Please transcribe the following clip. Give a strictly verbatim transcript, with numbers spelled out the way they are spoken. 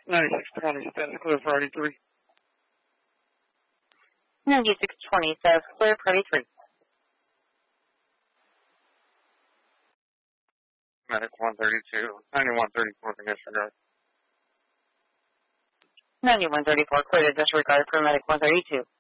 ninety-six twenty, status clear for Party three. ninety-six twenty, status clear, Party three. Medic one thirty-two, ninety-one thirty-four, can disregard. ninety-one thirty-four, clear to disregard for Medic one thirty-two.